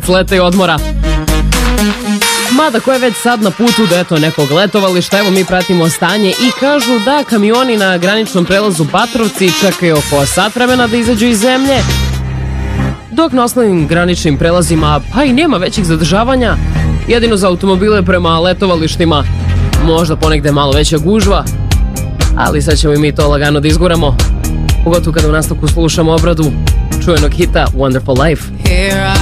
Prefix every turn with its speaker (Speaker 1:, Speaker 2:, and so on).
Speaker 1: leta i odmora. Mada ko je već sad na putu do eto nekog letovališta, evo mi pratimo stanje i kažu da kamioni na graničnom prelazu Batrovci čekaju oko sat vremena da izađu iz zemlje, dok na osnovnim graničnim prelazima pa i nema većih zadržavanja, jedino za automobile prema letovalištima, možda ponegde malo veća gužva, ali sad ćemo i mi to lagano da izguramo, pogotovo kada u nastavku slušamo obradu čuvenog hita Wonderful Life.